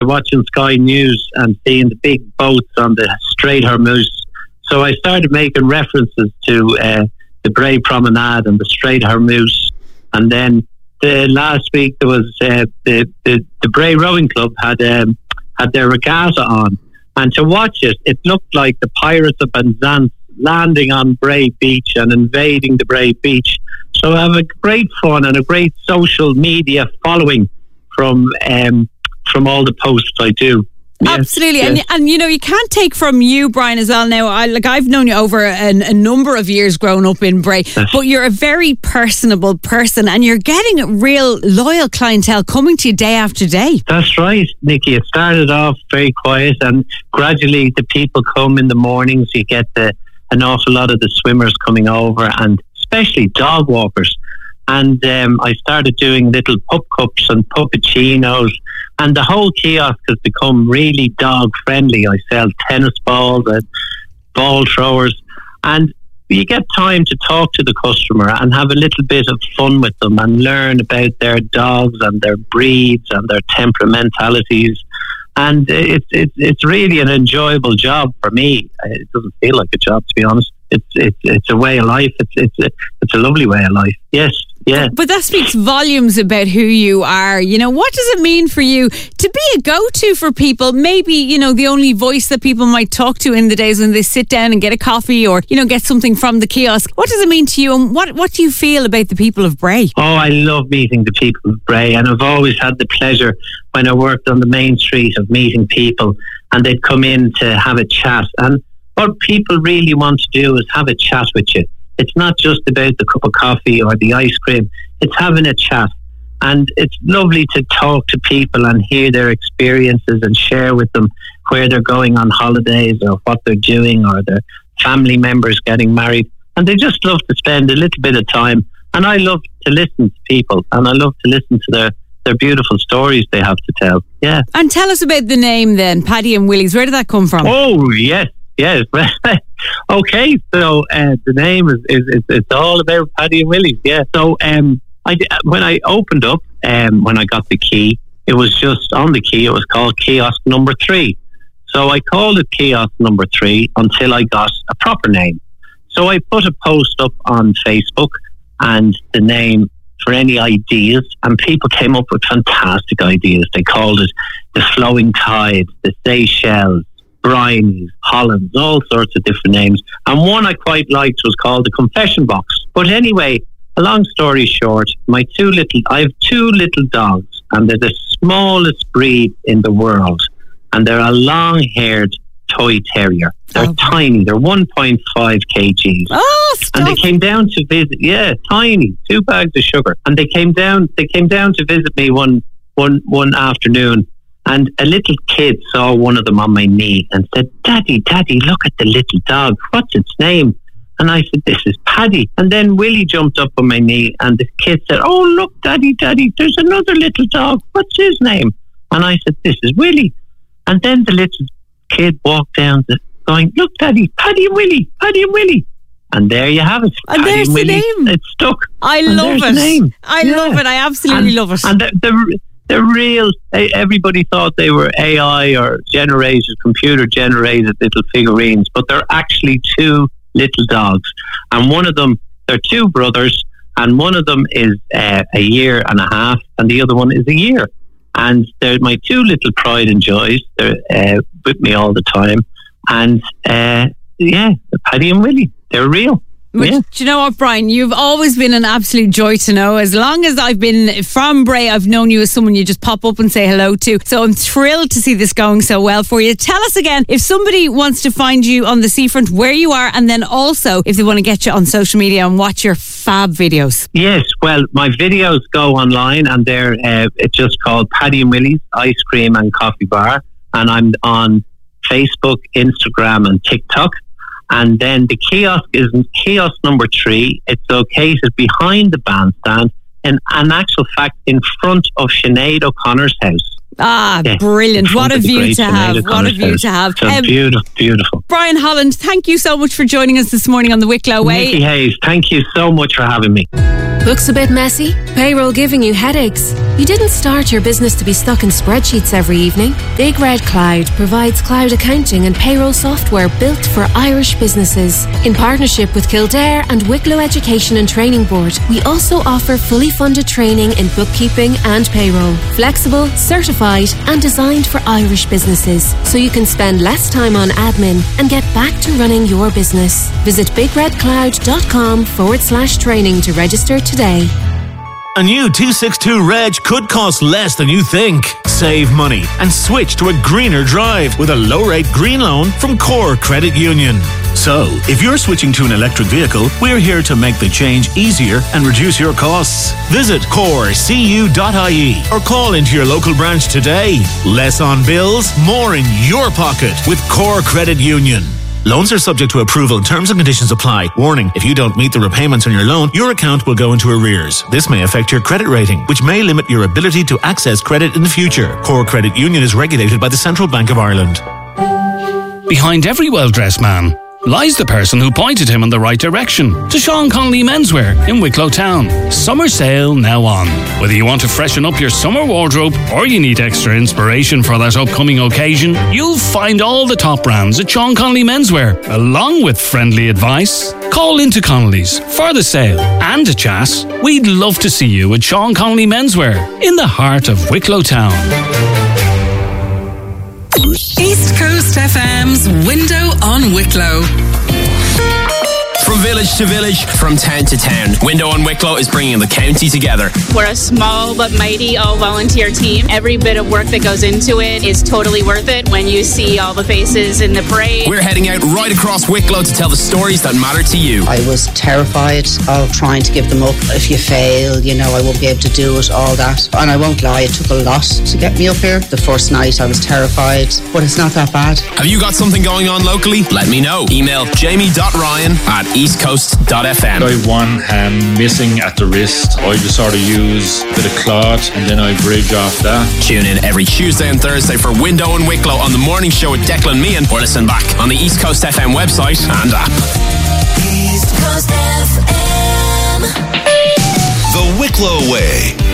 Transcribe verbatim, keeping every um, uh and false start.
watching Sky News and seeing the big boats on the Strait Hormuz. So I started making references to uh, the Bray Promenade and the Strait Hormuz. And then the last week there was uh, the, the the Bray Rowing Club had um, had their regatta on, and to watch it, it looked like the Pirates of Penzance landing on Bray Beach and invading the Bray Beach. So I have a great fun and a great social media following from um, from all the posts I do. Yes, Absolutely, yes. and and you know you can't take from you, Brian, as well. Now, I like I've known you over a, a number of years, growing up in Bray, Yes. but you're a very personable person, and you're getting a real loyal clientele coming to you day after day. That's right, Nikki. It started off very quiet, and gradually the people come in the mornings. You get the, an awful lot of the swimmers coming over, and especially dog walkers. And um, I started doing little pup cups and puppuccinos, and the whole kiosk has become really dog friendly. I sell tennis balls and ball throwers, and you get time to talk to the customer and have a little bit of fun with them and learn about their dogs and their breeds and their temperamentalities. And it's it's it's really an enjoyable job for me. It doesn't feel like a job, to be honest. It's it's it's a way of life. It's it's a, it's a lovely way of life. Yes. Yeah. But that speaks volumes about who you are. You know, what does it mean for you to be a go-to for people? Maybe, you know, the only voice that people might talk to in the days when they sit down and get a coffee or, you know, get something from the kiosk. What does it mean to you, and what, what do you feel about the people of Bray? Oh, I love meeting the people of Bray, and I've always had the pleasure when I worked on the main street of meeting people, and they'd come in to have a chat. And what people really want to do is have a chat with you. It's not just about the cup of coffee or the ice cream. It's having a chat. And it's lovely to talk to people and hear their experiences and share with them where they're going on holidays or what they're doing, or their family members getting married. And they just love to spend a little bit of time. And I love to listen to people, and I love to listen to their, their beautiful stories they have to tell. Yeah. And tell us about the name then, Paddy and Willie's. Where did that come from? Oh, yes. Yes. Okay. So uh, the name is, is, is it's all about Paddy and Willie's. Yeah. So um, I when I opened up, um, when I got the key, it was just on the key. It was called Kiosk Number Three. So I called it Kiosk Number Three until I got a proper name. So I put a post up on Facebook and the name for any ideas, and people came up with fantastic ideas. They called it the Flowing Tide, the Seychelles, Bryony's, Hollands, all sorts of different names. And one I quite liked was called the Confession Box. But anyway, a long story short, my two little, I have two little dogs, and they're the smallest breed in the world. And they're a long-haired toy terrier. They're Oh. tiny. They're one point five kilograms. Oh, stop. And they came down to visit. Yeah, tiny, two bags of sugar. And they came down. They came down to visit me one one one afternoon. And a little kid saw one of them on my knee and said, "Daddy, Daddy, look at the little dog. What's its name?" And I said, "This is Paddy." And then Willie jumped up on my knee, and the kid said, "Oh, look, Daddy, Daddy, there's another little dog. What's his name?" And I said, "This is Willie." And then the little kid walked down the, going, "Look, Daddy, Paddy and Willie, Paddy and Willie." And there you have it. And Paddy there's the Willie. name. It stuck. I And love there's the it. name. I Yeah. love it. I absolutely and, love it. And the, the, the real, everybody thought they were A I or generated, computer generated little figurines, but they're actually two little dogs. And one of them, they're two brothers, and one of them is uh, a year and a half, and the other one is a year. And they're my two little pride and joys. They're uh, with me all the time. And uh, yeah, Paddy and Willie, they're real. Which, Yeah. do you know what, Brian? You've always been an absolute joy to know. As long as I've been from Bray, I've known you as someone you just pop up and say hello to. So I'm thrilled to see this going so well for you. Tell us again, if somebody wants to find you on the seafront, where you are, and then also if they want to get you on social media and watch your fab videos. Yes, well, my videos go online, and they're uh, it's just called Paddy and Willie's Ice Cream and Coffee Bar, and I'm on Facebook, Instagram, and TikTok. And then the kiosk is kiosk number three. It's located behind the bandstand, and in actual fact, in front of Sinead O'Connor's house. Ah, Yeah, brilliant. in What front a of the view great to Sinead have. What a O'Connor's view house. to have. So Um, beautiful, beautiful. Brian Holland, thank you so much for joining us this morning on the Wicklow Way. Nikki Hayes, thank you so much for having me. Looks a bit messy? Payroll giving you headaches? You didn't start your business to be stuck in spreadsheets every evening. Big Red Cloud provides cloud accounting and payroll software built for Irish businesses. In partnership with Kildare and Wicklow Education and Training Board, we also offer fully funded training in bookkeeping and payroll. Flexible, certified and designed for Irish businesses, so you can spend less time on admin and get back to running your business. Visit bigredcloud.com forward slash training to register today. A new two sixty-two Reg could cost less than you think. Save money and switch to a greener drive with a low-rate green loan from Core Credit Union. So, if you're switching to an electric vehicle, we're here to make the change easier and reduce your costs. Visit core c u dot i e or call into your local branch today. Less on bills, more in your pocket with Core Credit Union. Loans are subject to approval and terms and conditions apply. Warning, if you don't meet the repayments on your loan, your account will go into arrears. This may affect your credit rating, which may limit your ability to access credit in the future. Core Credit Union is regulated by the Central Bank of Ireland. Behind every well-dressed man lies the person who pointed him in the right direction. To Sean Connolly Menswear in Wicklow Town. Summer sale now on. Whether you want to freshen up your summer wardrobe or you need extra inspiration for that upcoming occasion, you'll find all the top brands at Sean Connolly Menswear, along with friendly advice. Call into Connolly's for the sale and a chat. We'd love to see you at Sean Connolly Menswear in the heart of Wicklow Town. East Coast F M's Window on Wicklow. From village to village, from town to town, Window on Wicklow is bringing the county together. We're a small but mighty all-volunteer team. Every bit of work that goes into it is totally worth it when you see all the faces in the parade. We're heading out right across Wicklow to tell the stories that matter to you. I was terrified of trying to give them up. If you fail, you know, I won't be able to do it, all that. And I won't lie, it took a lot to get me up here. The first night I was terrified, but it's not that bad. Have you got something going on locally? Let me know. Email jamie.ryan at eastcoast.fm. I one hand missing at the wrist. I just sort of use a bit of cloth and then I bridge off that. Tune in every Tuesday and Thursday for Window on Wicklow on the morning show with Declan Meehan, or listen back on the East Coast F M website and app. East Coast F M. The Wicklow Way.